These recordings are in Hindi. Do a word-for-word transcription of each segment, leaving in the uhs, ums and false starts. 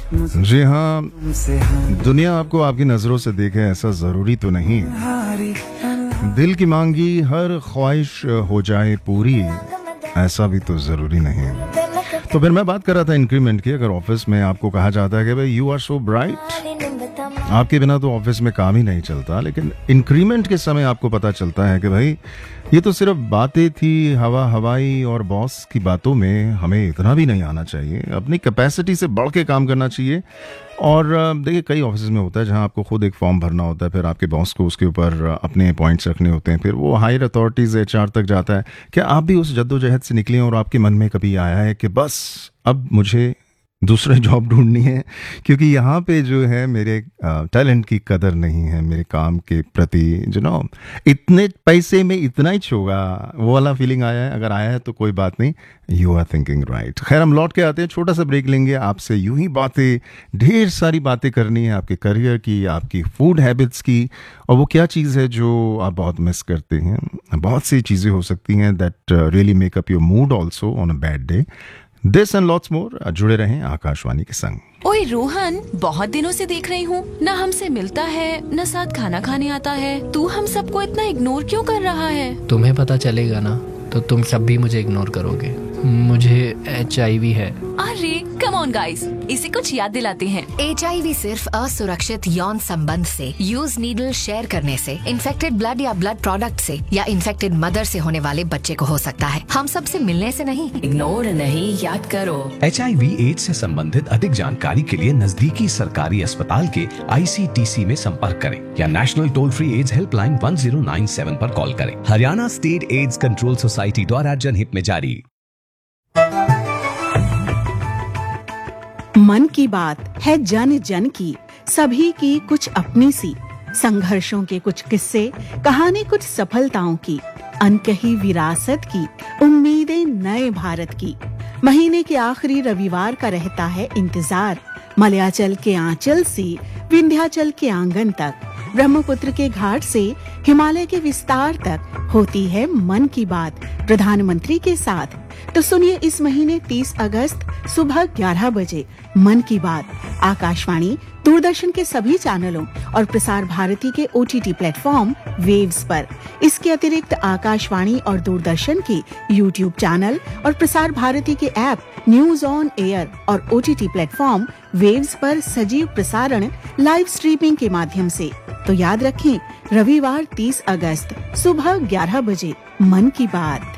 जी हाँ, दुनिया आपको आपकी नजरों से देखे ऐसा जरूरी तो नहीं। दिल की मांगी हर ख्वाहिश हो जाए पूरी, ऐसा भी तो जरूरी नहीं। तो फिर मैं बात कर रहा था इंक्रीमेंट की। अगर ऑफिस में आपको कहा जाता है कि भाई यू आर सो ब्राइट, आपके बिना तो ऑफिस में काम ही नहीं चलता, लेकिन इंक्रीमेंट के समय आपको पता चलता है कि भाई ये तो सिर्फ बातें थी, हवा हवाई, और बॉस की बातों में हमें इतना भी नहीं आना चाहिए, अपनी कैपेसिटी से बढ़ के काम करना चाहिए। और देखिए कई ऑफिस में होता है जहां आपको खुद एक फॉर्म भरना होता है, फिर आपके बॉस को उसके ऊपर अपने पॉइंट्स रखने होते हैं, फिर वो हायर अथॉरिटीज एचआर तक जाता है। क्या आप भी उस जद्दोजहद से निकले और आपके मन में कभी आया है कि बस अब मुझे दूसरे जॉब ढूंढनी है, क्योंकि यहाँ पे जो है मेरे टैलेंट की कदर नहीं है, मेरे काम के प्रति जो नो इतने पैसे में इतना ही होगा, वो वाला फीलिंग आया है? अगर आया है तो कोई बात नहीं, यू आर थिंकिंग राइट। खैर, हम लौट के आते हैं, छोटा सा ब्रेक लेंगे, आपसे यूं ही बातें, ढेर सारी बातें करनी है आपके करियर की, आपकी फूड हैबिट्स की, और वो क्या चीज़ है जो आप बहुत मिस करते हैं। बहुत सी चीज़ें हो सकती हैं that really make up your mood also on a bad day. This and lots more, जुड़े रहें आकाशवाणी के संग। ओए रोहन, बहुत दिनों से देख रही हूँ, न हमसे मिलता है न साथ खाना खाने आता है। तू हम सबको इतना इग्नोर क्यों कर रहा है? तुम्हें पता चलेगा ना तो तुम सब भी मुझे इग्नोर करोगे। मुझे एच आई वी है। अरे कम ऑन गाइस, इसे कुछ याद दिलाते हैं। एच आई वी सिर्फ असुरक्षित यौन संबंध से, यूज नीडल शेयर करने से, इन्फेक्टेड ब्लड या ब्लड प्रोडक्ट से, या इन्फेक्टेड मदर से होने वाले बच्चे को हो सकता है। हम सब से मिलने से नहीं। इग्नोर नहीं, याद करो। एच आई वी एड्स से संबंधित अधिक जानकारी के लिए नजदीकी सरकारी अस्पताल के आई सी टी सी में संपर्क करें या national toll free ads helpline one zero nine seven पर कॉल करें। Haryana state AIDS control society द्वारा जनहित में जारी। मन की बात है जन जन की, सभी की कुछ अपनी सी, संघर्षों के कुछ किस्से, कहानी कुछ सफलताओं की, अनकही विरासत की, उम्मीदें नए भारत की। महीने के आखिरी रविवार का रहता है इंतजार, मलयाचल के आंचल से विंध्याचल के आंगन तक, ब्रह्मपुत्र के घाट से हिमालय के विस्तार तक होती है मन की बात प्रधानमंत्री के साथ। तो सुनिए इस महीने तीस अगस्त सुबह ग्यारह बजे मन की बात आकाशवाणी, दूरदर्शन के सभी चैनलों और प्रसार भारती के O T T platform waves पर। इसके अतिरिक्त आकाशवाणी और दूरदर्शन के यूट्यूब चैनल और प्रसार भारती के ऐप न्यूज ऑन एयर और O T T platform waves पर सजीव प्रसारण लाइव स्ट्रीमिंग के माध्यम से। तो याद रखें, रविवार तीस अगस्त सुबह ग्यारह बजे मन की बात।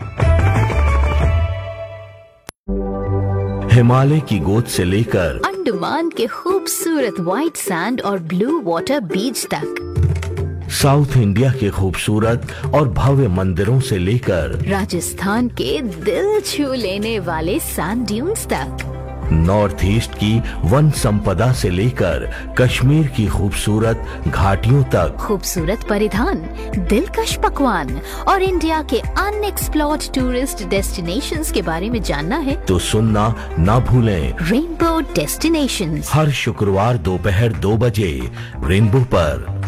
हिमालय की गोद से लेकर अंडमान के खूबसूरत व्हाइट सैंड और ब्लू वाटर बीच तक, साउथ इंडिया के खूबसूरत और भव्य मंदिरों से लेकर राजस्थान के दिल छू लेने वाले सैंड ड्यून्स तक, नॉर्थ ईस्ट की वन संपदा से लेकर कश्मीर की खूबसूरत घाटियों तक, खूबसूरत परिधान, दिलकश पकवान और इंडिया के अनएक्सप्लोर्ड टूरिस्ट डेस्टिनेशंस के बारे में जानना है तो सुनना ना भूलें। रेनबो डेस्टिनेशंस हर शुक्रवार दोपहर दो बजे रेनबो पर।